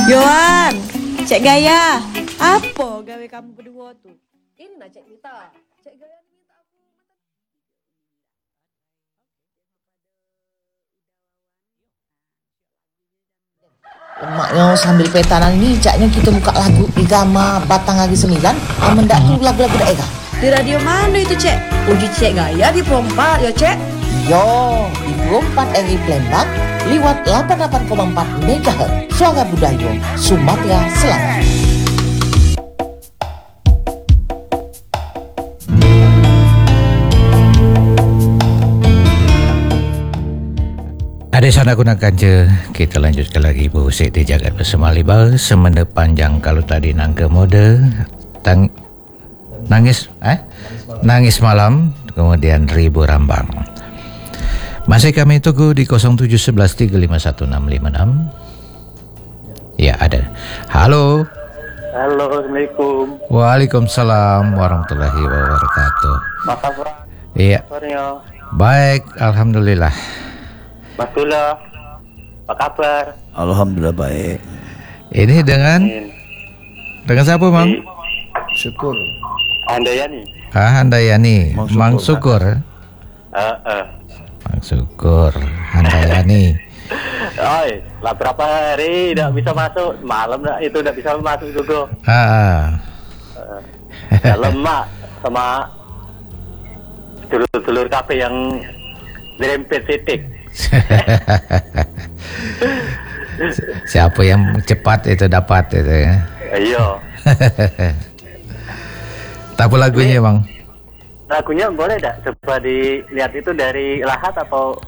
Yohan, Cek Gaya, apa gawe kamu berdua tuh? Ini nak Cek Nita. Cek Gaya minta aku. Emaknya sambil petanan ini jaknya kita buka lagu Igama Batang Lagi 9. Mendak tuh lagu-lagu daerah. Di radio mana itu, Cek? Uji Cek Gaya di Perompak ya Cek. Yo, di 24 RI Palembang lewat 88,4 MHz Suara Budaya Sumatera Selatan. Ada sana gunakan je. Kita lanjutkan lagi Busik di Jagat Bersama Libar. Semenda panjang kalau tadi nangka mode Nangis malam. Kemudian Ribu Rambang. Masih kami tunggu di 0711351656. Ya ada. Halo. Halo, Assalamualaikum. Waalaikumsalam warahmatullahi wabarakatuh. Mas Afra. Iya. Sorenya. Baik, alhamdulillah. Mas Dula. Apa kabar? Alhamdulillah baik. Ini dengan siapa, Mang? Syukur. Andayani. Handayani, Mang Syukur. Mang Syukur, Handayani. Oi, lah berapa hari tidak bisa masuk? Malam itu tidak bisa masuk juga. Lemak sama dulur-dulur kafe yang dirempet titik. Siapa yang cepat itu dapat itu ya. Iya. Tapi lagunya, Bang? Lagunya boleh tak coba dilihat itu dari Lahat atau